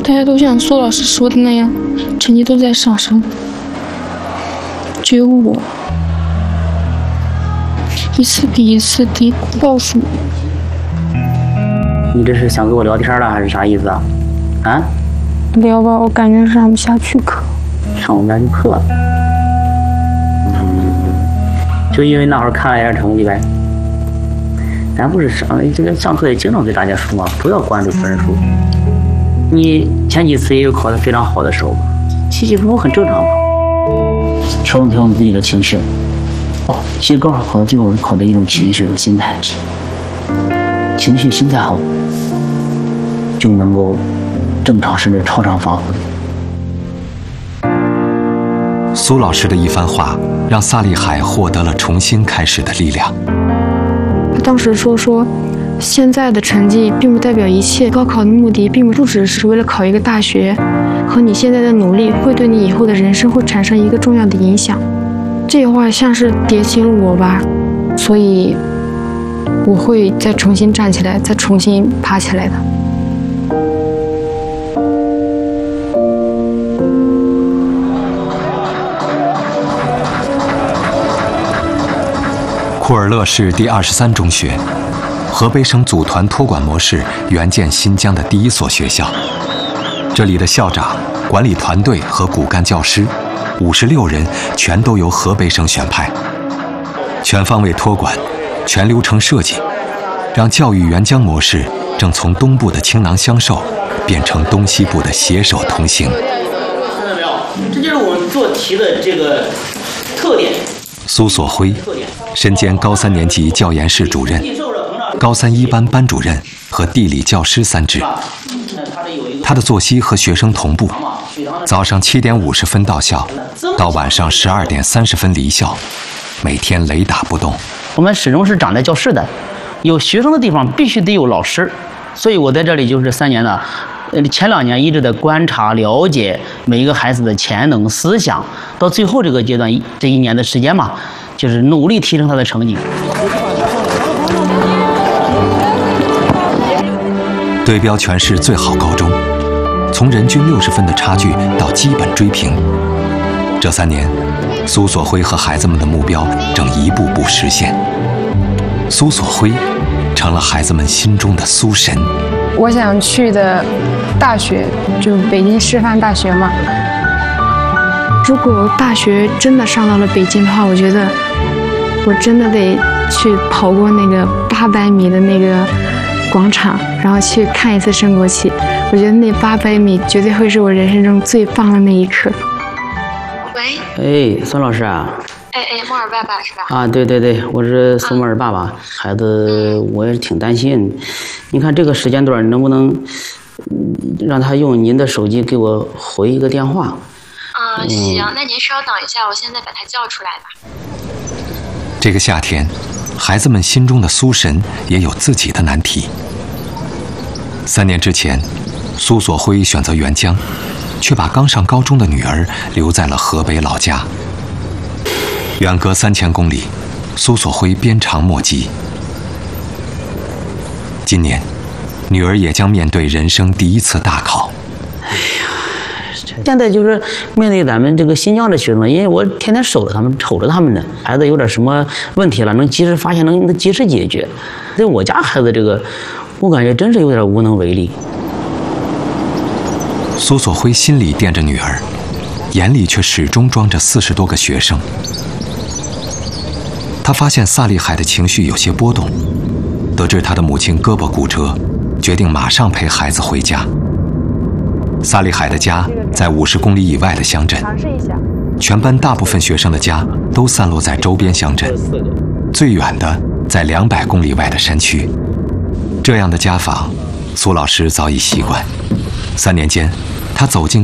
大家都像苏老师说的那样，成绩都在上升，只有我一次比一次低，告诉我。 你这是想跟我聊天了，还是啥意思啊？啊？ 聊吧，我感觉上不下去课。 上不下去课？就因为那会儿看了一下成绩呗。咱不是上课也经常给大家说嘛，不要关注分数。你前几次也有考得非常好的时候吧，起起伏伏很正常嘛。调整自己的情绪。其实高考考的最后是考的一种情绪和心态，情绪心态好，就能够正常甚至超常发挥。 苏老师的一番话，让萨利海获得了重新开始的力量。 他当时说，现在的成绩并不代表一切，高考的目的并不只是为了考一个大学，和你现在的努力会对你以后的人生会产生一个重要的影响。这句话像是点醒了我吧，所以我会再重新站起来，再重新爬起来的。 库尔勒市第23中学，河北省组团托管模式援建新疆的第一所学校。这里的校长、管理团队和骨干教师56人全都由河北省选派，全方位托管、全流程设计，让教育援疆模式正从东部的倾囊相授变成东西部的携手同行。 看到没有？这就是我们做题的这个特点。 苏所辉身兼高3年级教研室主任、高3一班班主任和地理教师3职。他的作息和学生同步，早上7点50分到校，到晚上12点30分离校，每天雷打不动。 我们始终是长在教室的，有学生的地方必须得有老师，所以我在这里就是3年了。前2年一直在观察、了解每一个孩子的潜能、思想，到最后这个阶段，这1年的时间嘛，就是努力提升他的成绩。 对标全市最好高中，从人均60分的差距到基本追平。这3年，苏所辉和孩子们的目标正一步步实现。苏所辉成了孩子们心中的苏神。 我想去的大学就北京师范大学嘛。如果大学真的上到了北京的话，我觉得我真的得去跑过那个800米的那个广场，然后去看一次升国旗。我觉得那800米绝对会是我人生中最棒的那一刻。 喂，孙老师啊。 莫尔爸爸是吧？ 啊，对，我是苏莫尔爸爸。孩子，我也是挺担心。你看这个时间段能不能让他用您的手机给我回一个电话？ 行，那您稍等一下，我现在把他叫出来吧。 这个夏天，孩子们心中的苏神也有自己的难题。3年之前，苏所辉选择援疆，却把刚上高中的女儿留在了河北老家。远隔3000公里，苏所辉鞭长莫及。今年，女儿也将面对人生第1次大考。 现在就是面对咱们这个新疆的学生，因为我天天守着他们，瞅着他们呢，孩子有点什么问题了，能及时发现，能及时解决。对我家孩子这个，我感觉真是有点无能为力。 苏所辉心里惦着女儿，眼里却始终装着40多个学生。他发现萨利海的情绪有些波动，得知他的母亲胳膊骨折，决定马上陪孩子回家。萨利海的家在50公里以外的乡镇，全班大部分学生的家都散落在周边乡镇，最远的在200公里外的山区。这样的家访，苏老师早已习惯。3年间，他走进